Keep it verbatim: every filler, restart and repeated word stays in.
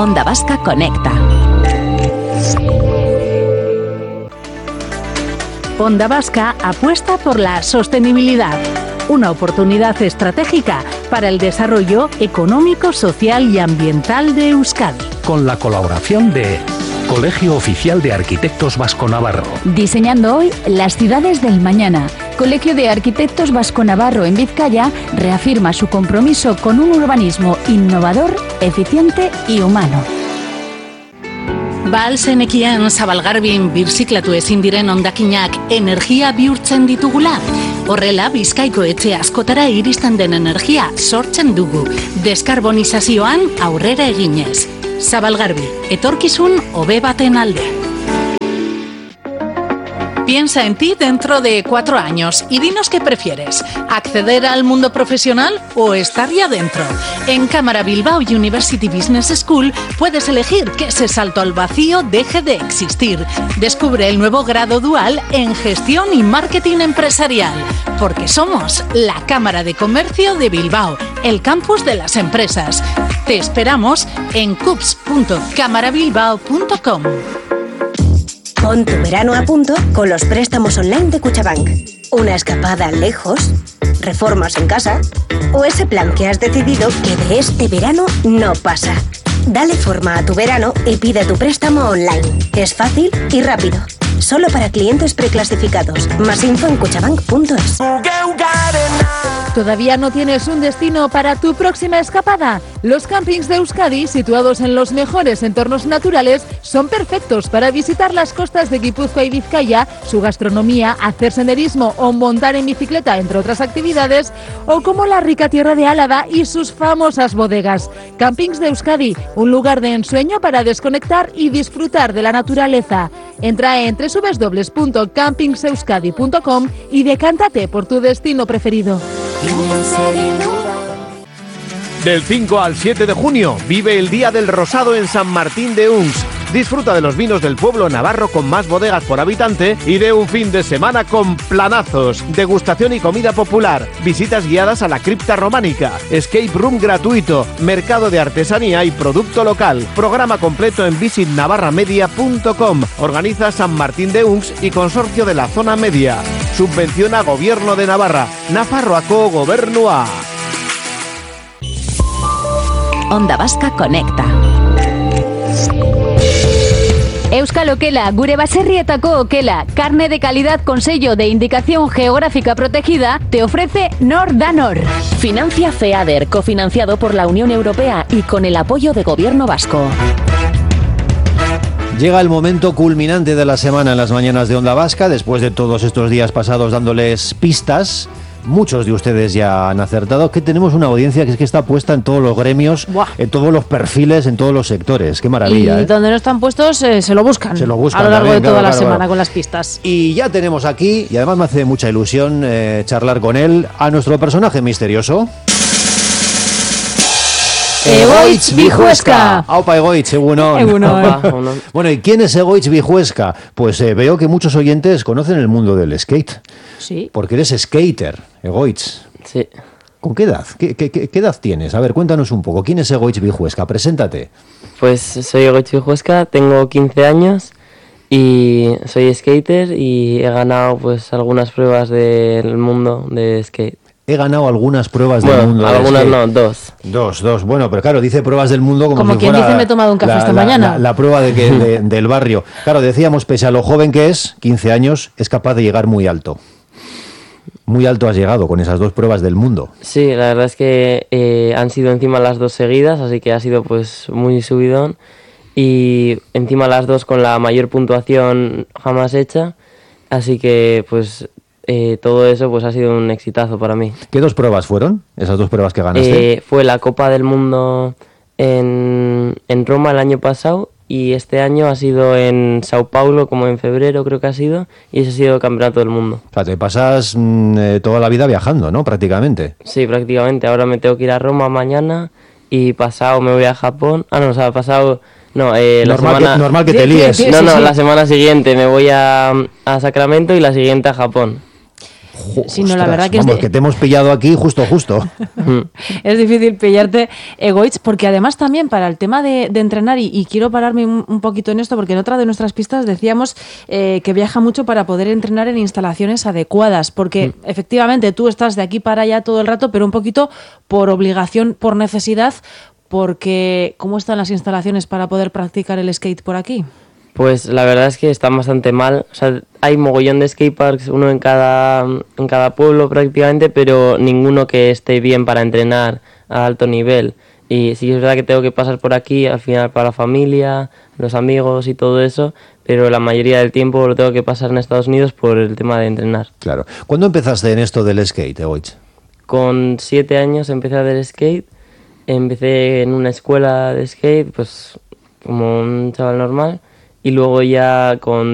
Onda Vasca Conecta. Onda Vasca apuesta por la sostenibilidad, una oportunidad estratégica para el desarrollo económico, social y ambiental de Euskadi. Con la colaboración de Colegio Oficial de Arquitectos Vasco-Navarro. Diseñando hoy las ciudades del mañana. Colegio de Arquitectos Vasco-Navarro en Vizcaya reafirma su compromiso con un urbanismo innovador, eficiente y humano. Ba al zenekien Zabalgarbin birziklatu ezin diren hondakinak energia bihurtzen ditugula. Horrela, Bizkaiko etxe askotara iristen den energia sortzen dugu. Deskarbonizazioan aurrera eginez. Zabalgarbi, etorkizun hobe baten alde. Piensa en ti dentro de cuatro años y dinos qué prefieres, acceder al mundo profesional o estar ya dentro. En Cámara Bilbao University Business School puedes elegir que ese salto al vacío deje de existir. Descubre el nuevo grado dual en Gestión y Marketing Empresarial, porque somos la Cámara de Comercio de Bilbao, el campus de las empresas. Te esperamos en cups punto camarabilbao punto com. Pon tu verano a punto con los préstamos online de Cuchabank. Una escapada lejos, reformas en casa o ese plan que has decidido que de este verano no pasa. Dale forma a tu verano y pide tu préstamo online. Es fácil y rápido. Solo para clientes preclasificados. Más info en cuchabank punto es. ¿Todavía no tienes un destino para tu próxima escapada? Los campings de Euskadi, situados en los mejores entornos naturales, son perfectos para visitar las costas de Guipúzcoa y Vizcaya, su gastronomía, hacer senderismo o montar en bicicleta, entre otras actividades, o como la rica tierra de Álava y sus famosas bodegas. Campings de Euskadi, un lugar de ensueño para desconectar y disfrutar de la naturaleza. Entra en doble u doble u doble u punto campings euskadi punto com y decántate por tu destino preferido. Del cinco al siete de junio, vive el Día del Rosado en San Martín de Uns. Disfruta de los vinos del pueblo navarro con más bodegas por habitante y de un fin de semana con planazos, degustación y comida popular, visitas guiadas a la cripta románica, escape room gratuito, mercado de artesanía y producto local. Programa completo en visit navarra media punto com. Organiza San Martín de Uns y Consorcio de la Zona Media. Subvenciona Gobierno de Navarra. Nafarroako Gobernua. Onda Vasca Conecta. Euskal Okela, gure baserrietako okela, carne de calidad con sello de indicación geográfica protegida, te ofrece Nor da Nor. Financia FEADER, cofinanciado por la Unión Europea y con el apoyo de Gobierno Vasco. Llega el momento culminante de la semana en las mañanas de Onda Vasca, después de todos estos días pasados dándoles pistas. Muchos de ustedes ya han acertado que tenemos una audiencia que es que está puesta en todos los gremios, Buah. en todos los perfiles, en todos los sectores. Qué maravilla. Y ¿eh? donde no están puestos eh, se lo buscan. Se lo buscan a lo largo también, de toda claro, la claro, semana claro. con las pistas. Y ya tenemos aquí, y además me hace mucha ilusión eh, charlar con él, a nuestro personaje misterioso. Egoitz Bijueska. Aupa Egoitz, egunon. Egunon. Bueno, ¿y quién es Egoitz Bijueska? Pues eh, veo que muchos oyentes conocen el mundo del skate. Sí. Porque eres skater, Egoitz. Sí. ¿Con qué edad? ¿Qué, qué, qué edad tienes? A ver, cuéntanos un poco. ¿Quién es Egoitz Bijueska? Preséntate. Pues soy Egoitz Bijueska, tengo quince años y soy skater y he ganado pues algunas pruebas del mundo de skate. He ganado algunas pruebas bueno, del mundo del algunas skate. no, dos. Dos, dos. Bueno, pero claro, dice pruebas del mundo como, como si quien fuera dice me he tomado un café la, esta la, mañana. La, la prueba de que, de, del barrio. Claro, decíamos, pese a lo joven que es, quince años, es capaz de llegar muy alto. Muy alto has llegado con esas dos pruebas del mundo. Sí, la verdad es que eh, han sido encima las dos seguidas, así que ha sido pues muy subidón. Y encima las dos con la mayor puntuación jamás hecha, así que pues eh, todo eso pues ha sido un exitazo para mí. ¿Qué dos pruebas fueron? Esas dos pruebas que ganaste. Eh, fue la Copa del Mundo en, en Roma el año pasado y este año ha sido en Sao Paulo, como en febrero creo que ha sido, y ese ha sido el Campeonato del Mundo. O sea, te pasas mmm, eh, toda la vida viajando, ¿no? Prácticamente. Sí, prácticamente. Ahora me tengo que ir a Roma mañana y pasado me voy a Japón. Ah, no, o sea, pasado... No, eh, la normal, semana... que, normal que te líes. No, no, la semana siguiente me voy a, a Sacramento y la siguiente a Japón. Sí, no, la verdad que vamos, es de... que te hemos pillado aquí justo, justo. Es difícil pillarte, Egoitz, porque además también para el tema de, de entrenar, y, y quiero pararme un, un poquito en esto, porque en otra de nuestras pistas decíamos eh, que viaja mucho para poder entrenar en instalaciones adecuadas, porque mm. efectivamente tú estás de aquí para allá todo el rato, pero un poquito por obligación, por necesidad, porque ¿cómo están las instalaciones para poder practicar el skate por aquí? Pues la verdad es que están bastante mal. O sea, hay mogollón de skateparks, uno en cada, en cada pueblo prácticamente, pero ninguno que esté bien para entrenar a alto nivel. Y sí es verdad que tengo que pasar por aquí al final para la familia, los amigos y todo eso, pero la mayoría del tiempo lo tengo que pasar en Estados Unidos por el tema de entrenar. Claro. ¿Cuándo empezaste en esto del skate, Egoitz? Con siete años empecé a hacer skate. Empecé en una escuela de skate, pues como un chaval normal. Y luego ya con